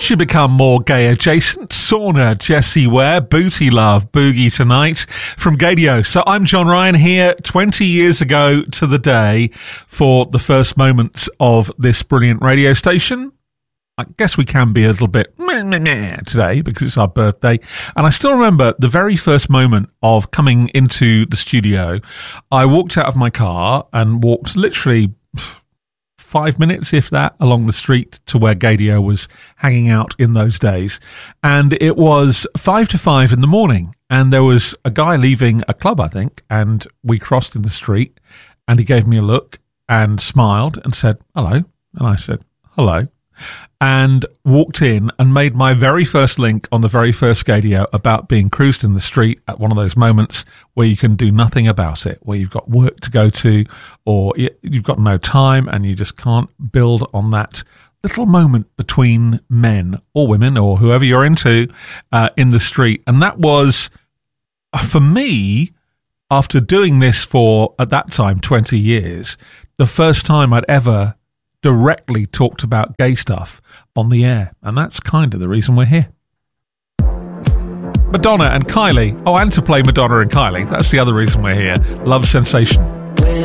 Could you become more gay adjacent? Sauna, Jessie Ware, Booty Love, Boogie Tonight from Gadio. So I'm John Ryan here 20 years ago to the day for the first moments of this brilliant radio station. I guess we can be a little bit today because it's our birthday. And I still remember the very first moment of coming into the studio. I walked out of my car and walked literally 5 minutes, if that, along the street to where Gadio was hanging out in those days. And it was 5 to 5 in the morning. And there was a guy leaving a club, I think, and we crossed in the street and he gave me a look and smiled and said, hello. And I said, hello. And walked in and made my very first link on the very first Gadio about being cruised in the street at one of those moments where you can do nothing about it, where you've got work to go to or you've got no time and you just can't build on that little moment between men or women or whoever you're into in the street. And that was, for me, after doing this for, at that time, 20 years, the first time I'd ever directly talked about gay stuff on the air, and that's kind of the reason we're here. Madonna and Kylie. Oh, and to play Madonna and Kylie. That's the other reason we're here. Love Sensation.